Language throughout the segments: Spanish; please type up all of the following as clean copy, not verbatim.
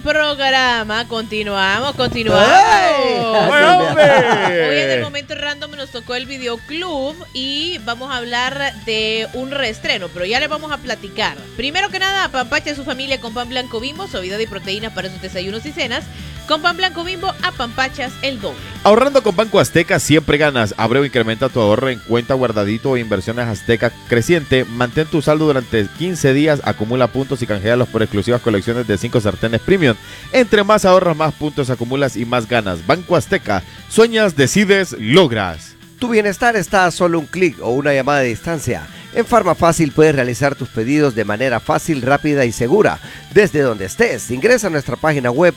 programa. Continuamos. ¡Ay! Hoy en el momento random nos tocó el videoclub y vamos a hablar de un reestreno, pero ya le vamos a platicar. Primero que nada, apapache a su familia con pan blanco Bimbo, suavidad y proteínas para sus desayunos y cenas. Con pan blanco Bimbo, apapachas el doble. Ahorrando con Banco Azteca siempre ganas. Abre o incrementa tu ahorro en cuenta guardadito o inversiones Azteca creciente. Mantén tu saldo durante 15 días, acumula puntos y canjealos por exclusivas colecciones de 5 sartenes premium. Entre más ahorras, más puntos acumulas y más ganas. Banco Azteca. Sueñas, decides, logras. Tu bienestar está a solo un clic o una llamada de distancia. En Farmafácil puedes realizar tus pedidos de manera fácil, rápida y segura. Desde donde estés, ingresa a nuestra página web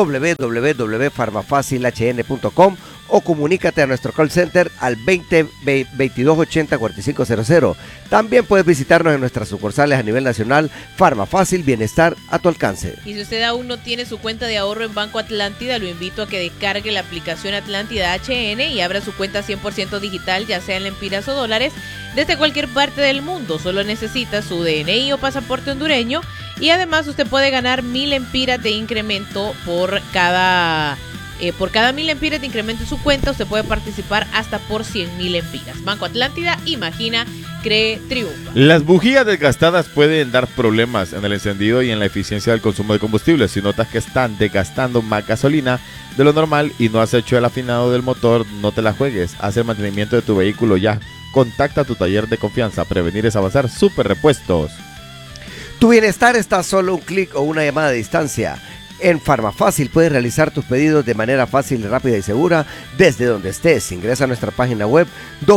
www.farmafacilhn.com o comunícate a nuestro call center al 20-2280-4500. También puedes visitarnos en nuestras sucursales a nivel nacional. Farmafácil, bienestar a tu alcance. Y si usted aún no tiene su cuenta de ahorro en Banco Atlántida, lo invito a que descargue la aplicación Atlántida HN y abra su cuenta 100% digital, ya sea en lempiras o dólares, desde cualquier parte del mundo. Solo necesita su DNI o pasaporte hondureño y además usted puede ganar 1000 lempiras de incremento por cada 1000 lempiras de incremento en su cuenta. Usted puede participar hasta por 100,000 lempiras. Banco Atlántida, imagina, cree, triunfa. Las bujías desgastadas pueden dar problemas en el encendido y en la eficiencia del consumo de combustible. Si notas que están desgastando más gasolina de lo normal y no has hecho el afinado del motor, no te la juegues. Haz el mantenimiento de tu vehículo ya. Contacta a tu taller de confianza. Prevenir es avanzar. Super Repuestos. Tu bienestar está a solo un clic o una llamada de distancia. En Farmafácil puedes realizar tus pedidos de manera fácil, rápida y segura desde donde estés. Ingresa a nuestra página web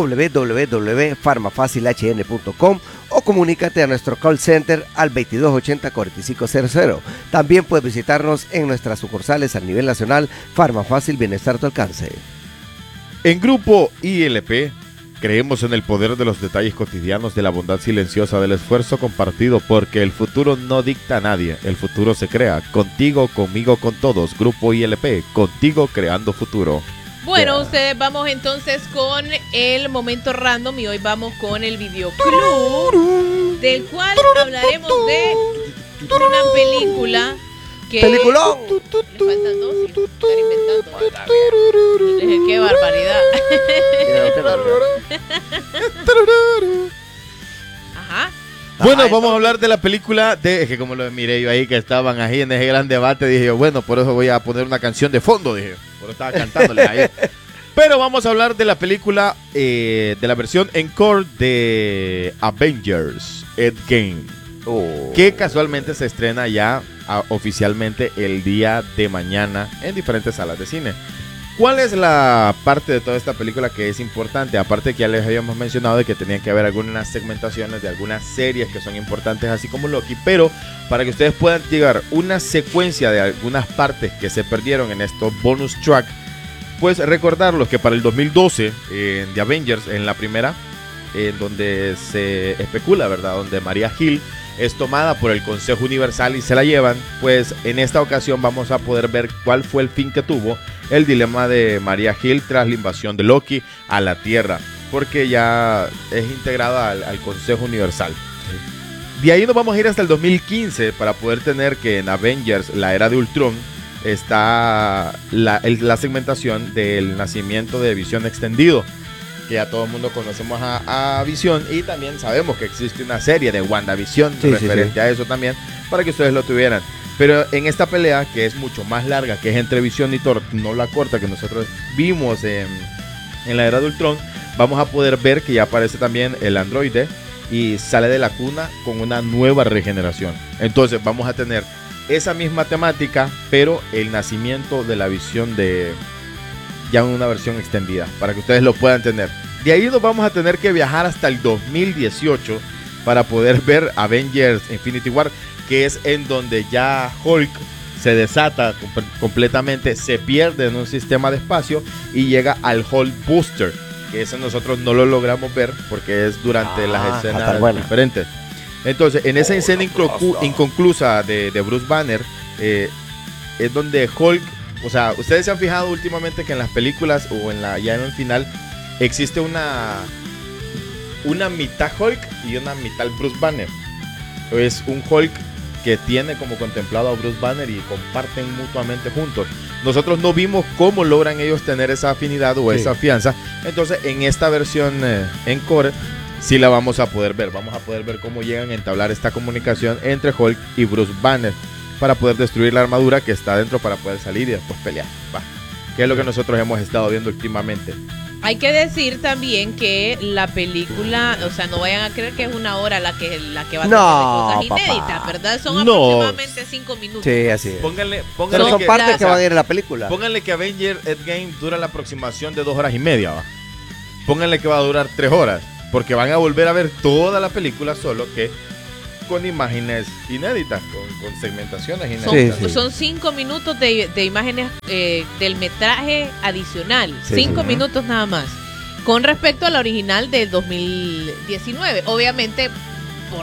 www.farmafacilhn.com o comunícate a nuestro call center al 2280-4500. También puedes visitarnos en nuestras sucursales a nivel nacional. Farmafácil, bienestar a tu alcance. En Grupo ILP creemos en el poder de los detalles cotidianos, de la bondad silenciosa, del esfuerzo compartido, porque el futuro no dicta a nadie, el futuro se crea, contigo, conmigo, con todos. Grupo ILP, contigo creando futuro. Bueno, ustedes vamos entonces con el momento random y hoy vamos con el videoclub, del cual hablaremos de una película que... ¡Peliculón! Le faltan dos, sí, estar inventando. ¡Qué barbaridad! Ajá. Bueno, vamos a hablar de la película de... Es que como lo miré yo ahí que estaban ahí en ese gran debate, dije yo, bueno, por eso voy a poner una canción de fondo, dije. Por eso estaba cantándoles ahí. Pero vamos a hablar de la película, de la versión encore de Avengers Endgame. Que casualmente se estrena ya oficialmente el día de mañana en diferentes salas de cine. ¿Cuál es la parte de toda esta película que es importante? Aparte que ya les habíamos mencionado de que tenían que haber algunas segmentaciones de algunas series que son importantes, así como Loki, pero para que ustedes puedan llegar una secuencia de algunas partes que se perdieron en estos bonus track, pues recordarlos que para el 2012 en The Avengers, en la primera, en donde se especula, ¿verdad? Donde Maria Hill es tomada por el Consejo Universal y se la llevan, pues en esta ocasión vamos a poder ver cuál fue el fin que tuvo el dilema de Maria Hill tras la invasión de Loki a la Tierra, porque ya es integrada al Consejo Universal. De ahí nos vamos a ir hasta el 2015 para poder tener que en Avengers, la era de Ultron, está la segmentación del nacimiento de Visión extendido, que ya todo el mundo conocemos a Visión, y también sabemos que existe una serie de WandaVision referente a eso también, para que ustedes lo tuvieran. Pero en esta pelea, que es mucho más larga, que es entre Visión y Thor, no la corta que nosotros vimos en la era de Ultron, vamos a poder ver que ya aparece también el androide y sale de la cuna con una nueva regeneración. Entonces vamos a tener esa misma temática, pero el nacimiento de la Visión de ya en una versión extendida, para que ustedes lo puedan tener. De ahí nos vamos a tener que viajar hasta el 2018 para poder ver Avengers Infinity War, que es en donde ya Hulk se desata completamente, se pierde en un sistema de espacio y llega al Hulk Booster, que ese nosotros no lo logramos ver porque es durante las escenas diferentes. Entonces, en esa escena inconclusa de Bruce Banner, es donde Hulk, o sea, ustedes se han fijado últimamente que en las películas o ya en el final existe una mitad Hulk y una mitad Bruce Banner. Es un Hulk que tiene como contemplado a Bruce Banner y comparten mutuamente juntos. Nosotros no vimos cómo logran ellos tener esa afinidad o esa fianza. Entonces, en esta versión Encore, sí la vamos a poder ver. Vamos a poder ver cómo llegan a entablar esta comunicación entre Hulk y Bruce Banner para poder destruir la armadura que está dentro para poder salir y después pelear. Va. Que es lo que nosotros hemos estado viendo últimamente. Hay que decir también que la película, o sea, no vayan a creer que es una hora la que va a tener cosas inéditas, ¿verdad? Son aproximadamente 5 minutos. Sí, así es. Pónganle Pero son partes que van a ir en la película. Pónganle que Avengers Endgame dura la aproximación de 2 horas y media, ¿va? Pónganle que va a durar 3 horas, porque van a volver a ver toda la película, solo que con imágenes inéditas, con segmentaciones inéditas. Son 5 minutos de imágenes del metraje adicional. 5 minutos nada más. Con respecto a la original del 2019. Obviamente, por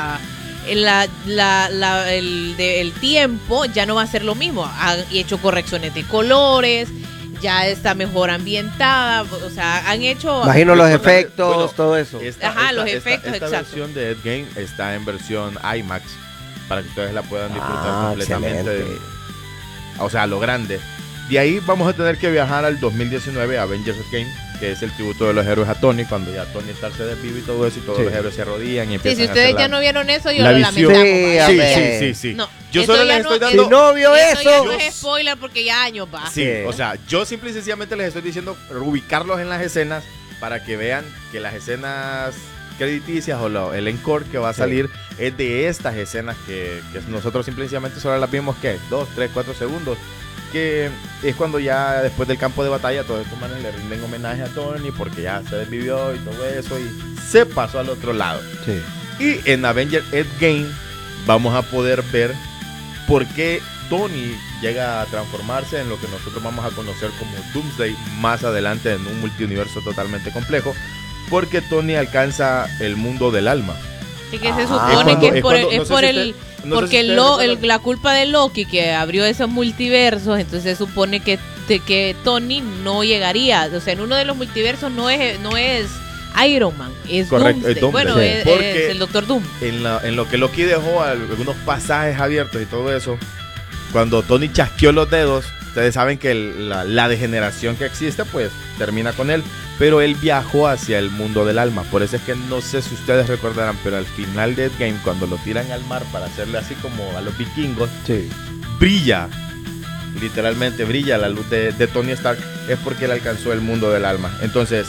el tiempo ya no va a ser lo mismo. Han hecho correcciones de colores, ya está mejor ambientada, o sea, han hecho... Imagino los efectos, bueno, todo eso. Los efectos, esta exacto. versión de Endgame está en versión IMAX, para que ustedes la puedan disfrutar completamente, o sea, a lo grande. De ahí vamos a tener que viajar al 2019, Avengers Endgame, que es el tributo de los héroes a Tony, cuando ya Tony Stark se desvive y todo eso, y todos los héroes se arrodillan y empiezan si ustedes a ya no vieron eso, yo la lo visión. lamentamos. Sí. No, yo solo les estoy dando... Si no vio eso ya eso... no es spoiler porque ya años va. Sí, o sea, yo simple y sencillamente les estoy diciendo ubicarlos en las escenas para que vean que las escenas crediticias o el encore que va a salir es de estas escenas que nosotros simple y sencillamente solo las vimos, ¿qué? 2, 3, 4 segundos. Que es cuando ya después del campo de batalla todos estos manes le rinden homenaje a Tony porque ya se desvivió y todo eso y se pasó al otro lado. Sí. Y en Avengers Endgame vamos a poder ver por qué Tony llega a transformarse en lo que nosotros vamos a conocer como Doomsday más adelante en un multiuniverso totalmente complejo, porque Tony alcanza el mundo del alma. Sí, que se supone que es por la culpa de Loki que abrió esos multiversos, entonces se supone que Tony no llegaría, o sea, en uno de los multiversos no es Iron Man, es Doomsday. Bueno, es el Doctor Doom. En lo que Loki dejó algunos pasajes abiertos y todo eso, cuando Tony chasqueó los dedos, ustedes saben que la degeneración que existe pues termina con él, pero él viajó hacia el mundo del alma. Por eso es que no sé si ustedes recordarán, pero al final de Endgame, cuando lo tiran al mar para hacerle así como a los vikingos, brilla, literalmente brilla la luz de Tony Stark, es porque él alcanzó el mundo del alma. Entonces,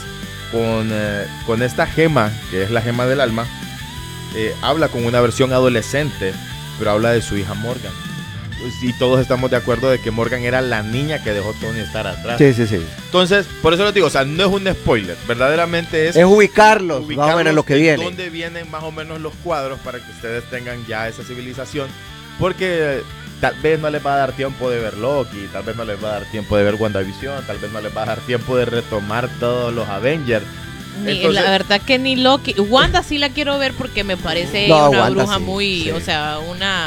con esta gema, que es la gema del alma, habla con una versión adolescente, pero habla de su hija Morgan. Y todos estamos de acuerdo de que Morgan era la niña que dejó Tony estar atrás. Sí. Entonces, por eso les digo, o sea, no es un spoiler, verdaderamente es ubicarlos más o menos lo que viene. Dónde vienen más o menos los cuadros para que ustedes tengan ya esa civilización, porque tal vez no les va a dar tiempo de ver Loki, tal vez no les va a dar tiempo de ver WandaVision, tal vez no les va a dar tiempo de retomar todos los Avengers. Entonces, la verdad que ni Loki, Wanda sí la quiero ver porque me parece una Wanda bruja sí, muy, o sea,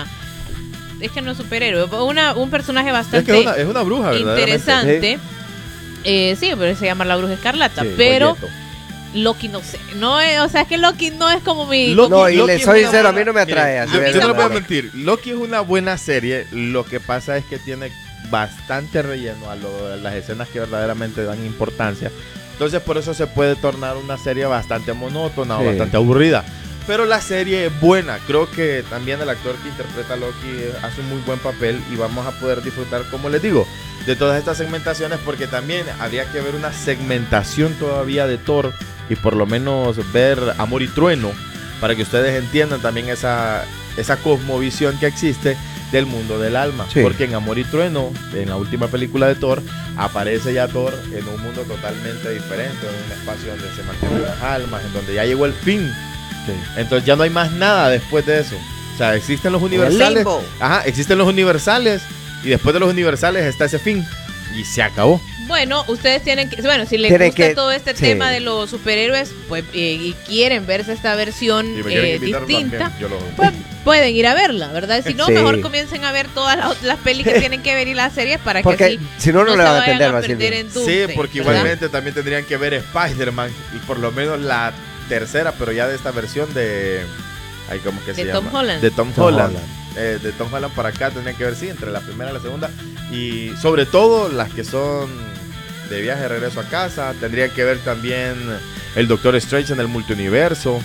es que no es superhéroe, un personaje bastante es una bruja, interesante. Sí, pero se llama la Bruja Escarlata, pero Loki no sé, o sea, es que Loki no es como mi... y le soy sincero, a mí no me atrae. Yo no le voy a mentir, Loki es una buena serie, lo que pasa es que tiene bastante relleno a las escenas que verdaderamente dan importancia, entonces por eso se puede tornar una serie bastante monótona o bastante aburrida. Pero la serie es buena, creo que también el actor que interpreta a Loki hace un muy buen papel y vamos a poder disfrutar, como les digo, de todas estas segmentaciones, porque también habría que ver una segmentación todavía de Thor y por lo menos ver Amor y Trueno para que ustedes entiendan también esa cosmovisión que existe del mundo del alma, porque en Amor y Trueno, en la última película de Thor, aparece ya Thor en un mundo totalmente diferente, en un espacio donde se mantienen las almas, en donde ya llegó el fin. Entonces ya no hay más nada después de eso. O sea, existen los universales. Existen los universales. Y después de los universales está ese fin. Y se acabó. Bueno, ustedes tienen que... Bueno, si les gusta todo este tema de los superhéroes, pues y quieren verse esta versión distinta, pues pueden ir a verla, ¿verdad? Si no, mejor comiencen a ver todas las pelis que tienen que ver y las series para que así si no le van a entender más. Sí, porque igualmente también tendrían que ver Spider-Man y por lo menos la tercera, pero ya de esta versión de... ¿Cómo que se llama? Tom Holland. De Tom Holland. de Tom Holland para acá tendrían que ver, sí, entre la primera y la segunda. Y sobre todo las que son de viaje de regreso a casa. Tendrían que ver también el Doctor Strange en el multiverso.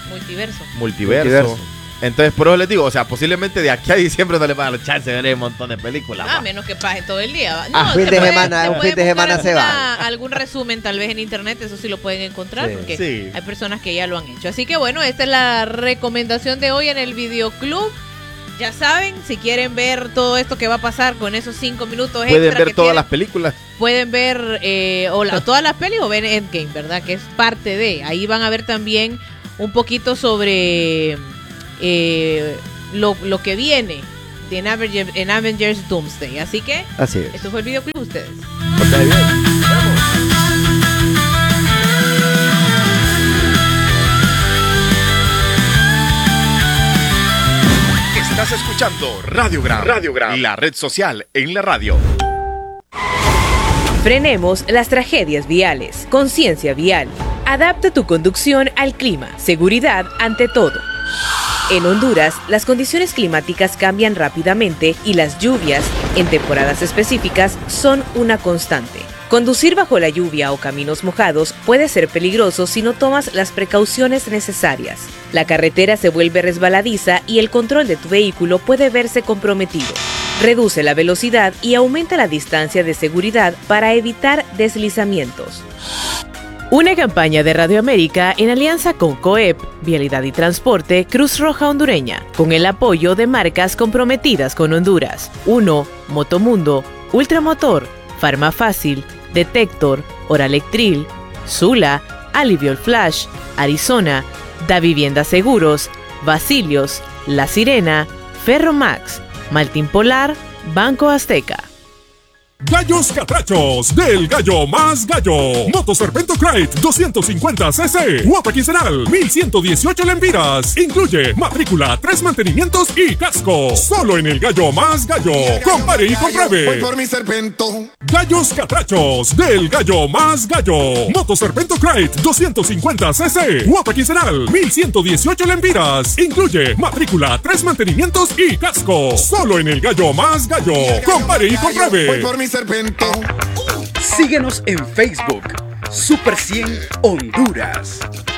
Entonces, por eso les digo, o sea, posiblemente de aquí a diciembre no les van a dar chance de ver un montón de películas. A menos que pase todo el día. No, fin de semana se va. Algún resumen tal vez en internet, eso sí lo pueden encontrar, Sí. porque Sí. hay personas que ya lo han hecho. Así que bueno, esta es la recomendación de hoy en el Videoclub. Ya saben, si quieren ver todo esto que va a pasar con esos 5 minutos Pueden extra ver que todas tienen, las películas. pueden ver todas las pelis o ver Endgame, ¿verdad? Que es parte de. Ahí van a ver también un poquito sobre lo que viene en Avengers Doomsday. Así que Así es. esto fue el Videoclub de ustedes. Pórtate bien. Vamos. Estás escuchando Radiogram, la red social en la radio. Frenemos las tragedias viales. Conciencia vial. Adapta tu conducción al clima. Seguridad ante todo. En Honduras, las condiciones climáticas cambian rápidamente y las lluvias, en temporadas específicas, son una constante. Conducir bajo la lluvia o caminos mojados puede ser peligroso si no tomas las precauciones necesarias. La carretera se vuelve resbaladiza y el control de tu vehículo puede verse comprometido. Reduce la velocidad y aumenta la distancia de seguridad para evitar deslizamientos. Una campaña de Radio América en alianza con COEP, Vialidad y Transporte, Cruz Roja Hondureña, con el apoyo de marcas comprometidas con Honduras. 1. Motomundo, Ultramotor, Farmafácil, Detector, Oralectril, Sula, Aliviol Flash, Arizona, Da Vivienda Seguros, Basilios, La Sirena, Ferromax, Maltín Polar, Banco Azteca. Gallos Catrachos, del gallo más gallo. Moto Serpento Crate 250cc. Cuota quincenal 1118 lempiras. Incluye matrícula, 3 mantenimientos y casco. Solo en el gallo más gallo. Compare y compruebe. Voy por mi Serpento. Gallos Catrachos, del gallo más gallo. Moto Serpento Crate 250cc. Cuota quincenal 1118 lempiras. Incluye matrícula, 3 mantenimientos y casco. Solo en el gallo más gallo. Compare y compruebe. Voy por mi Serpento. Síguenos en Facebook, Super 100 Honduras.